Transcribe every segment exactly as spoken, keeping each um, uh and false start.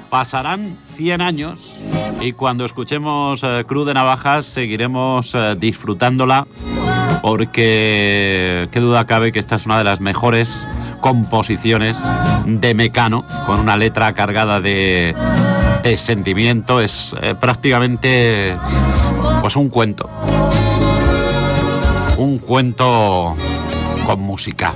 Pasarán cien años y cuando escuchemos eh, Cruz de Navajas seguiremos eh, disfrutándola, porque qué duda cabe que esta es una de las mejores composiciones de Mecano, con una letra cargada de, de sentimiento. Es eh, prácticamente pues un cuento, un cuento con música.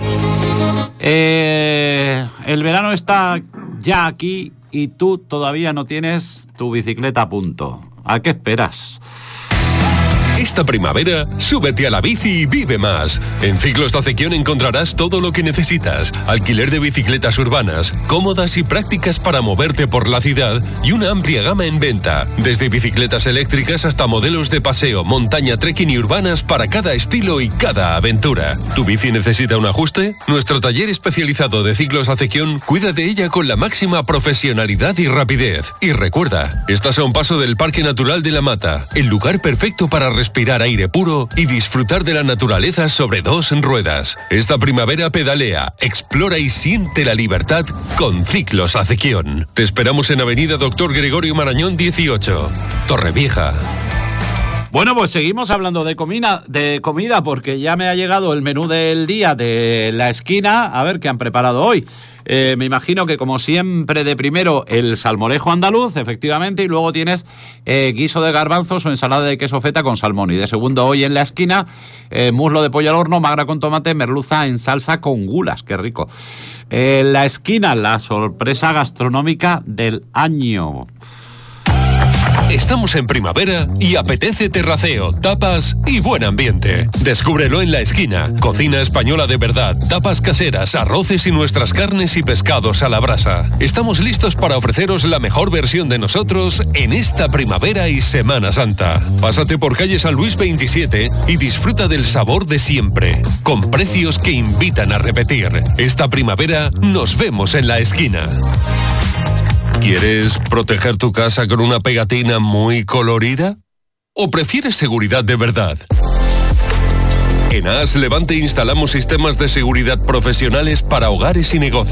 Eh, el verano está ya aquí y tú todavía no tienes tu bicicleta a punto. ¿A qué esperas? Esta primavera, súbete a la bici y vive más. En Ciclos Acequión encontrarás todo lo que necesitas. Alquiler de bicicletas urbanas, cómodas y prácticas para moverte por la ciudad y una amplia gama en venta. Desde bicicletas eléctricas hasta modelos de paseo, montaña, trekking y urbanas para cada estilo y cada aventura. ¿Tu bici necesita un ajuste? Nuestro taller especializado de Ciclos Acequión cuida de ella con la máxima profesionalidad y rapidez. Y recuerda, estás a un paso del Parque Natural de la Mata, el lugar perfecto para respirar aire puro y disfrutar de la naturaleza sobre dos ruedas. Esta primavera pedalea, explora y siente la libertad con Ciclos Acequión. Te esperamos en Avenida Doctor Gregorio Marañón dieciocho, Torrevieja. Bueno, pues seguimos hablando de comida, de comida, porque ya me ha llegado el menú del día de la esquina. A ver qué han preparado hoy. Eh, me imagino que, como siempre, de primero el salmorejo andaluz, efectivamente, y luego tienes eh, guiso de garbanzos o ensalada de queso feta con salmón. Y de segundo, hoy en la esquina, eh, muslo de pollo al horno, magra con tomate, merluza en salsa con gulas. ¡Qué rico! En eh, la esquina, la sorpresa gastronómica del año. Estamos en primavera y apetece terraceo, tapas y buen ambiente. Descúbrelo en La Esquina. Cocina española de verdad, tapas caseras, arroces y nuestras carnes y pescados a la brasa. Estamos listos para ofreceros la mejor versión de nosotros en esta primavera y Semana Santa. Pásate por calle San Luis veintisiete y disfruta del sabor de siempre, con precios que invitan a repetir. Esta primavera nos vemos en La Esquina. ¿Quieres proteger tu casa con una pegatina muy colorida? ¿O prefieres seguridad de verdad? En A S Levante instalamos sistemas de seguridad profesionales para hogares y negocios.